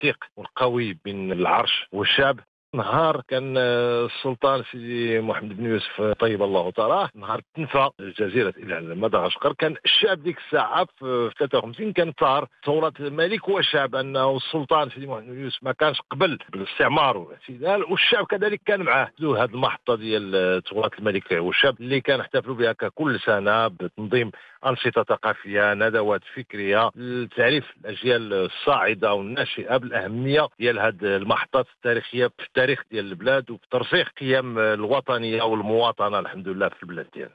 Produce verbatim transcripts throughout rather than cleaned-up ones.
الوثيق والقوي بين العرش والشعب. نهار كان السلطان سيدي محمد بن يوسف طيب الله ثراه، نهار تنفى جزيرة إلى مدغشقر، كان الشعب ديك الساعة في ثلاثة وخمسين كان ثار ثورة الملك والشعب، أنه السلطان سيدي محمد بن يوسف ما كانش قبل بالاستعمار والاعتدال، والشعب كذلك كان معاه. هذه المحطة ديال ثورة الملك والشعب اللي كان احتفلوا بها كل سنة بتنظيم أنشطة ثقافية، ندوات فكرية لتعريف الأجيال الصاعدة والناشئة بالأهمية ديال هذه المحطات التاريخية في التاريخ ديال البلاد وفي ترسيخ قيم الوطنية والمواطنة الحمد لله في البلاد ديالنا.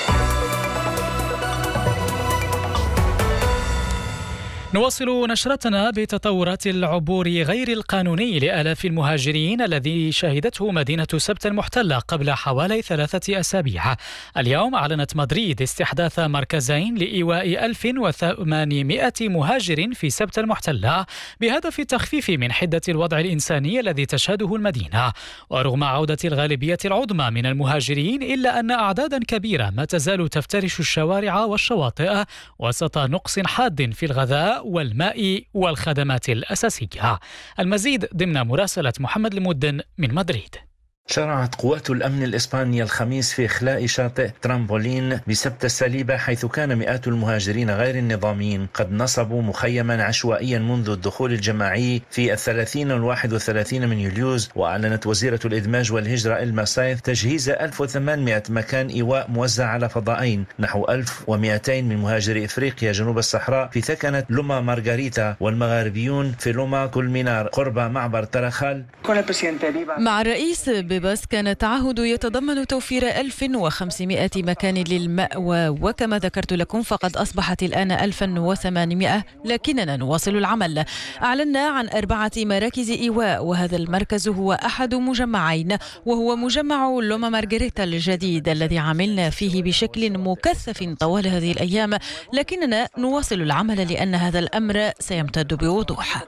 نواصل نشرتنا بتطورات العبور غير القانوني لآلاف المهاجرين الذي شهدته مدينة سبت المحتلة قبل حوالي ثلاثة أسابيع. اليوم أعلنت مدريد استحداث مركزين لإيواء ألف وثمانمائة مهاجر في سبت المحتلة بهدف التخفيف من حدة الوضع الإنساني الذي تشهده المدينة. ورغم عودة الغالبية العظمى من المهاجرين إلا أن أعدادا كبيرة ما تزال تفترش الشوارع والشواطئ وسط نقص حاد في الغذاء والماء والخدمات الأساسية. المزيد ضمن مراسلة محمد المدن من مدريد. شرعت قوات الأمن الإسبانية الخميس في إخلاء شاطئ ترامبولين بسبت السليبة، حيث كان مئات المهاجرين غير النظاميين قد نصبوا مخيما عشوائيا منذ الدخول الجماعي في الثلاثين والواحد والثلاثين من يوليوز. وأعلنت وزيرة الإدماج والهجرة إلما سايث تجهيز ألف وثمانمائة مكان إيواء موزع على فضائين. نحو ألف ومئتين من مهاجري إفريقيا جنوب الصحراء في ثكنة لوما مارغاريتا، والمغاربيون في لوما كولمينار قرب معبر ترخال. مع الرئيس بس كان التعهد يتضمن توفير ألف وخمسمائة مكان للمأوى، وكما ذكرت لكم فقد أصبحت الآن ألف وثمانمائة، لكننا نواصل العمل. أعلنا عن أربعة مراكز إيواء، وهذا المركز هو أحد مجمعين، وهو مجمع لوما مارغريتا الجديد الذي عملنا فيه بشكل مكثف طوال هذه الأيام، لكننا نواصل العمل لأن هذا الأمر سيمتد بوضوح.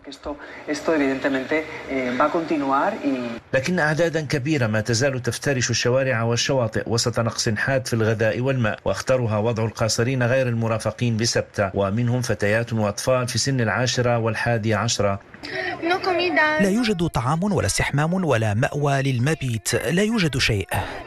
لكن أعدادا كبيرة ما تزال تفترش الشوارع والشواطئ وسط نقص حاد في الغذاء والماء، واختارها وضع القاصرين غير المرافقين بسبتة، ومنهم فتيات وأطفال في سن العاشرة والحادية عشرة. لا يوجد طعام ولا استحمام ولا مأوى للمبيت، لا يوجد شيء.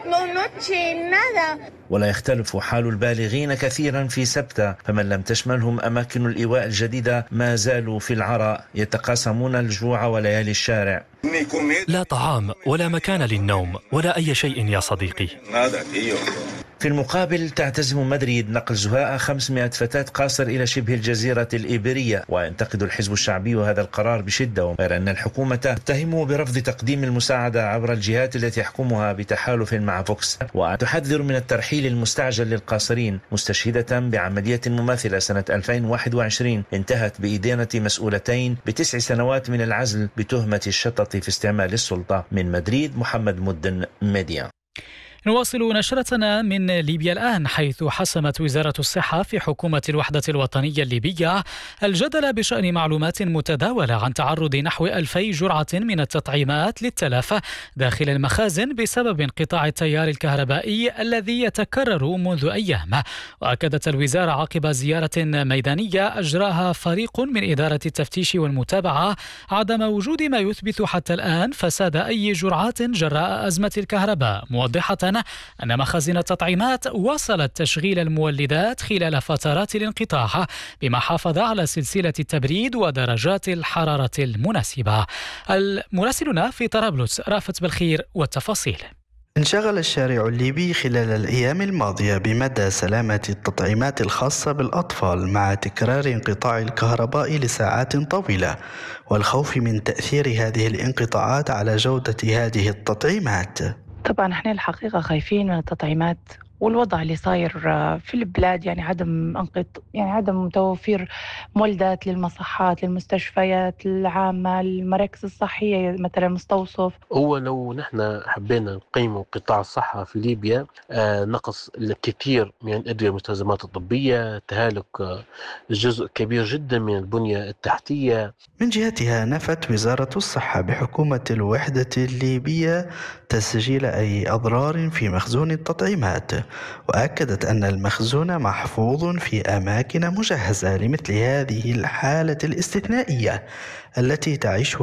ولا يختلف حال البالغين كثيرا في سبتة، فمن لم تشملهم أماكن الإيواء الجديدة ما زالوا في العراء يتقاسمون الجوع وليالي الشارع. لا طعام ولا مكان للنوم ولا أي شيء يا صديقي. في المقابل تعتزم مدريد نقل زهاء خمسمائة فتاة قاصر إلى شبه الجزيرة الإيبيرية، وينتقد الحزب الشعبي هذا القرار بشدة، غير أن الحكومة تتهمه برفض تقديم المساعدة عبر الجهات التي يحكمها بتحالف مع فوكس، وتحذر من الترحيل المستعجل للقاصرين، مستشهدة بعملية مماثلة سنة ألفين وواحد وعشرين انتهت بإدانة مسؤولتين بتسع سنوات من العزل بتهمة الشطط في استعمال السلطة. من مدريد محمد مدن ميديا. نواصل نشرتنا من ليبيا الآن، حيث حسمت وزارة الصحة في حكومة الوحدة الوطنية الليبية الجدل بشأن معلومات متداولة عن تعرض نحو ألفي جرعة من التطعيمات للتلف داخل المخازن بسبب انقطاع التيار الكهربائي الذي يتكرر منذ أيام. وأكدت الوزارة عقب زيارة ميدانية أجراها فريق من إدارة التفتيش والمتابعة عدم وجود ما يثبت حتى الآن فساد أي جرعات جراء أزمة الكهرباء، موضحة أن مخازن التطعيمات وصلت تشغيل المولدات خلال فترات الانقطاع، بما حافظ على سلسلة التبريد ودرجات الحرارة المناسبة. المراسلنا في طرابلس رافت بالخير والتفاصيل. انشغل الشارع الليبي خلال الأيام الماضية بمدى سلامة التطعيمات الخاصة بالأطفال مع تكرار انقطاع الكهرباء لساعات طويلة والخوف من تأثير هذه الانقطاعات على جودة هذه التطعيمات. طبعا احنا الحقيقة خايفين من التطعيمات والوضع اللي صاير في البلاد، يعني عدم انقط يعني عدم توفير مولدات للمصحات للمستشفيات العامة المراكز الصحية مثلا المستوصف. هو لو نحن حبينا نقيم قطاع الصحة في ليبيا آه نقص الكثير من الأدوية والمستلزمات الطبية، تهالك آه جزء كبير جدا من البنية التحتية. من جهتها نفت وزارة الصحة بحكومة الوحدة الليبية تسجيل أي أضرار في مخزون التطعيمات، وأكدت أن المخزون محفوظ في أماكن مجهزة لمثل هذه الحالة الاستثنائية التي تعيشها